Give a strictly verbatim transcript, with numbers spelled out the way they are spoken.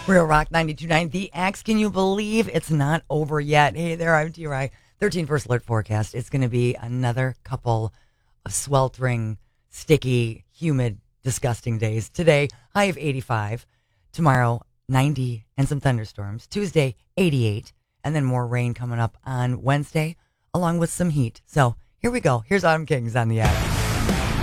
Real Rock ninety-two point nine, The X. Can you believe it's not over yet? Hey there, I'm T-Ry. thirteen First Alert Forecast. It's going to be another couple of sweltering, sticky, humid, disgusting days. Today, high of eighty-five. Tomorrow, ninety and some thunderstorms. Tuesday, eighty-eight. And then more rain coming up on Wednesday, along with some heat. So here we go. Here's Autumn Kings on The X.